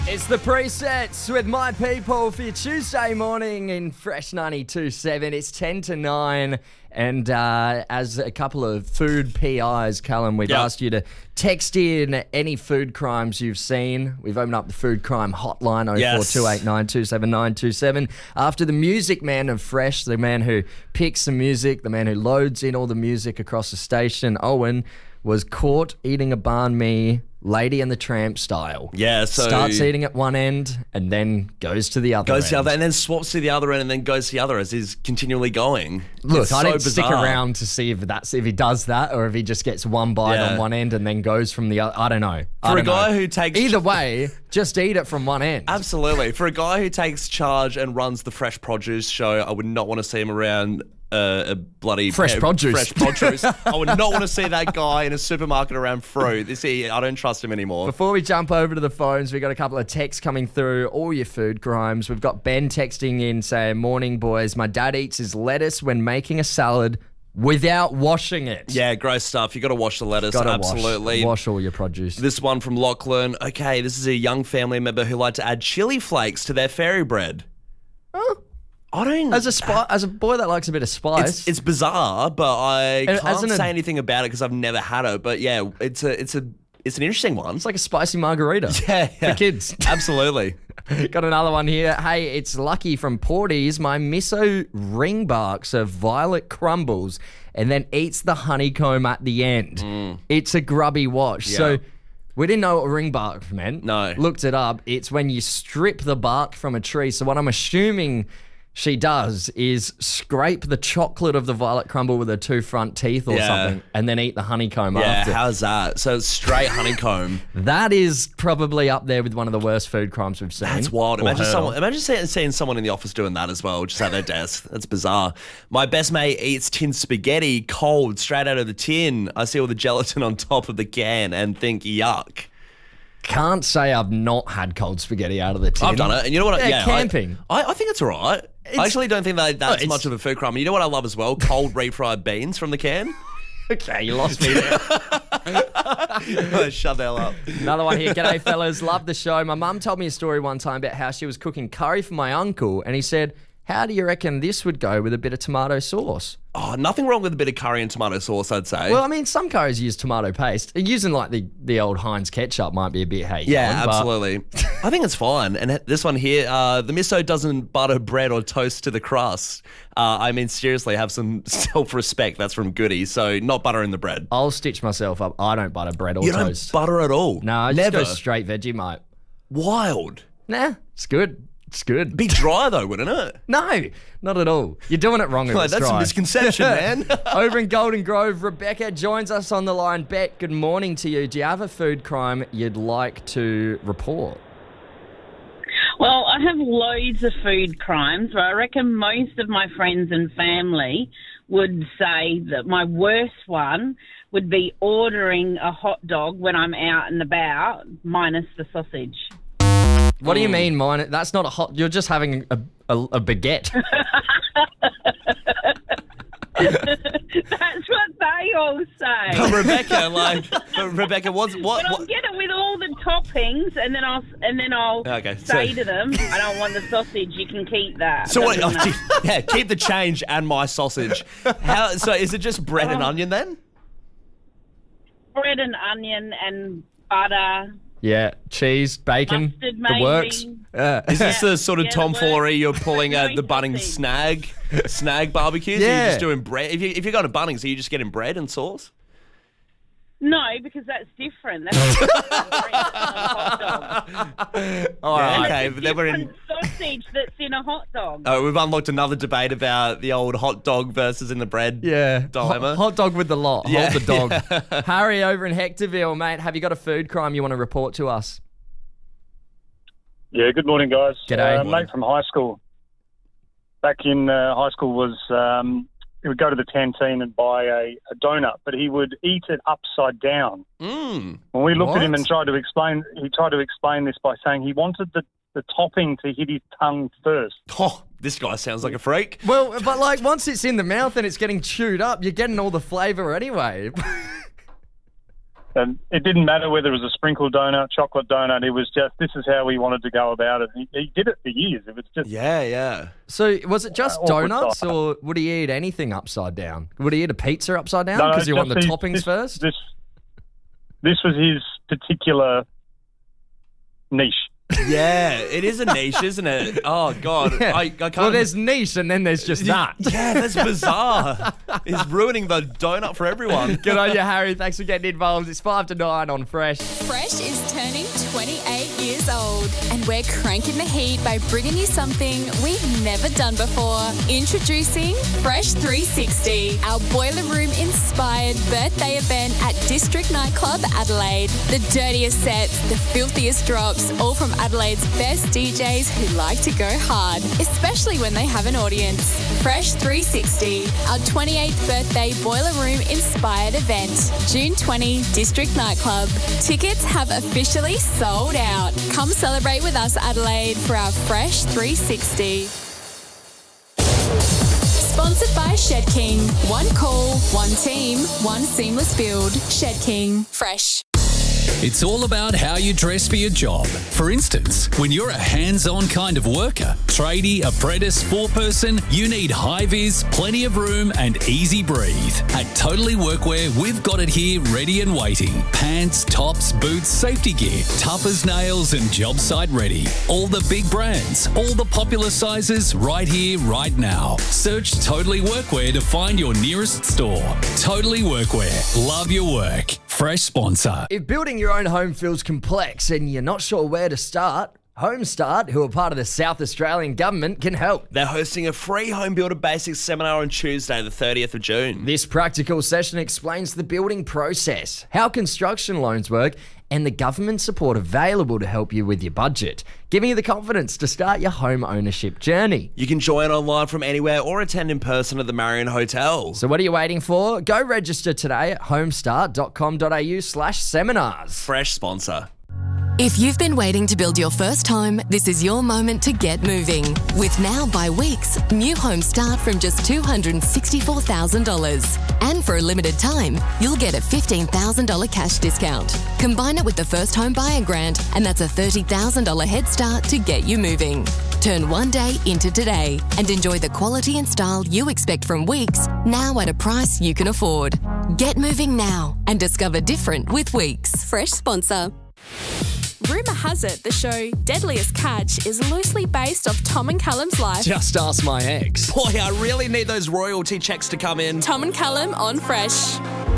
It's the presets with my people for your Tuesday morning in Fresh 92.7. It's 10 to 9. And as a couple of food PIs, Callum, we've asked you to text in any food crimes you've seen. We've opened up the food crime hotline, 0428927927. After the music man of Fresh, the man who picks the music, the man who loads in all the music across the station, Owen, was caught eating a banh mi Lady and the Tramp style. Yeah, so... starts eating at one end and then goes to the other end. Goes to the other and then swaps to the other end and then goes to the other as he's continually going. Look, it's I so didn't stick bizarre. around to see if he does that or if he just gets one bite on one end and then goes from the other. I don't know. For a guy who takes... Either way, just eat it from one end. Absolutely. For a guy who takes charge and runs the Fresh Produce show, I would not want to see him around a bloody... Fresh produce. Fresh Produce. I would not want to see that guy in a supermarket around fruit. I don't trust him anymore. Before we jump over to the phones, we've got a couple of texts coming through, all your food crimes. We've got Ben texting in saying, "Morning, boys. My dad eats his lettuce when making a salad without washing it." Yeah, gross stuff. You got to wash the lettuce. Gotta Absolutely. Wash all your produce. This one from Lachlan. Okay, this is a young family member who liked to add chili flakes to their fairy bread. Oh. I don't... As a boy that likes a bit of spice. It's bizarre, but I can't an say anything about it because I've never had it. But yeah, it's an interesting one. It's like a spicy margarita. Yeah. For kids. Absolutely. Got another one here. Hey, it's Lucky from Porties. My miso ring barks of violet crumbles and then eats the honeycomb at the end. It's a grubby wash. Yeah. So we didn't know what ring bark meant. No. Looked it up. It's when you strip the bark from a tree. So what I'm assuming she does is scrape the chocolate of the violet crumble with her two front teeth or something and then eat the honeycomb after. Yeah, how's that? So it's straight honeycomb. That is probably up there with one of the worst food crimes we've seen. That's wild. or Imagine heard of. seeing someone in the office doing that as well, just at their desk. That's bizarre. My best mate eats tin spaghetti cold, straight out of the tin. I see all the gelatin on top of the can and think, yuck. Can't say I've not had cold spaghetti out of the tin. I've done it. And you know what? Camping. I think it's all right. I actually don't think that's much of a food crime. You know what I love as well? Cold refried beans from the can. Okay, you lost me there. Shut the hell up. Another one here. G'day, fellas. Love the show. My mum told me a story one time about how she was cooking curry for my uncle, and he said, "How do you reckon this would go with a bit of tomato sauce?" Oh, nothing wrong with a bit of curry and tomato sauce, I'd say. Well, I mean, some curries use tomato paste. Using like the old Heinz ketchup might be a bit going, absolutely. I think it's fine. And this one here, the miso doesn't butter bread or toast to the crust. I mean, seriously, have some self-respect. That's from Goody. So not butter in the bread. I'll stitch myself up. I don't butter bread or You toast. don't butter at all? No, I just never. go straight veggie, mate. Wild. Nah, it's good. It's good. Be dry though, wouldn't it? No, not at all. You're doing it wrong if it's That's dry. a misconception, man. Over in Golden Grove, Rebecca joins us on the line. Bet, good morning to you. Do you have a food crime you'd like to report? Well, I have loads of food crimes, but I reckon most of my friends and family would say that my worst one would be ordering a hot dog when I'm out and about, minus the sausage. What do you mean, mine? That's not a hot... You're just having a baguette. That's what they all say. But Rebecca, what? But I'll get it with all the toppings, and then I'll say to them, "I don't want the sausage. You can keep that." So what? Yeah, keep the change and my sausage. So is it just bread and onion then? Bread and onion and butter. Yeah, cheese, bacon, Mustard, the maybe. works. Is this the sort of Yeah, tomfoolery you're pulling No at the Bunnings sausage. snag barbecues? Yeah. Are you just doing bread? If you go to Bunnings, are you just getting bread and sauce? No, because that's different. That's a hot dog. All right. Okay, It's but a then we're in. different sausage that's in a hot dog. Oh, we've unlocked another debate about the old hot dog versus in the bread. Yeah. Dilemma. Hot dog with the lot. Yeah, Hold the dog. Harry over in Hectorville, mate. Have you got a food crime you want to report to us? Yeah, good morning, guys. G'day. Mate from high school. Back in high school he would go to the canteen and buy a donut, but he would eat it upside down. Mm. When we looked at him What? and tried to explain this by saying he wanted the topping to hit his tongue first. Oh, this guy sounds like a freak. Well, but like once it's in the mouth and it's getting chewed up, you're getting all the flavour anyway. And it didn't matter whether it was a sprinkle donut, chocolate donut. It was just, this is how we wanted to go about it. He did it for years. It was just... Yeah. So was it just donuts, or would he eat anything upside down? Would he eat a pizza upside down because you want the toppings first? This was his particular niche. Yeah, it is a niche, isn't it? Oh, God. Yeah. I can't... Well, there's niche and then there's just that. Yeah, that's bizarre. He's ruining the donut for everyone. Good on you, Harry. Thanks for getting involved. It's 5 to 9 on Fresh. Fresh is turning 28 years old, and we're cranking the heat by bringing you something we've never done before. Introducing Fresh 360, our boiler room inspired birthday event at District Nightclub, Adelaide. The dirtiest sets, the filthiest drops, all from Adelaide's best DJs who like to go hard, especially when they have an audience. Fresh 360, our 28th birthday boiler room inspired event, June 20, District Nightclub. Tickets have officially sold out. Come celebrate with us, Adelaide, for our Fresh 360. Sponsored by Shed King. One call, one team, one seamless build. Shed King. Fresh. It's all about how you dress for your job. For instance, when you're a hands-on kind of worker, tradie, apprentice, four-person, you need high-vis, plenty of room and easy breathe. At Totally Workwear, we've got it here ready and waiting. Pants, tops, boots, safety gear, tough as nails and job site ready. All the big brands, all the popular sizes right here, right now. Search Totally Workwear to find your nearest store. Totally Workwear. Love your work. Fresh sponsor. If building your own home feels complex and you're not sure where to start, HomeStart, who are part of the South Australian Government, can help. They're hosting a free Home Builder Basics seminar on Tuesday, the 30th of June. This practical session explains the building process, how construction loans work, and the government support available to help you with your budget, giving you the confidence to start your home ownership journey. You can join online from anywhere or attend in person at the Marion Hotel. So what are you waiting for? Go register today at homestart.com.au/seminars. Fresh sponsor. If you've been waiting to build your first home, this is your moment to get moving. With Now by Weeks, new homes start from just $264,000. And for a limited time, you'll get a $15,000 cash discount. Combine it with the First Home Buyer Grant, and that's a $30,000 head start to get you moving. Turn one day into today and enjoy the quality and style you expect from Weeks, now at a price you can afford. Get moving now and discover different with Weeks. Fresh sponsor. Rumour has it the show Deadliest Catch is loosely based off Tom and Callum's life. Just ask my ex. Boy, I really need those royalty checks to come in. Tom and Callum on Fresh.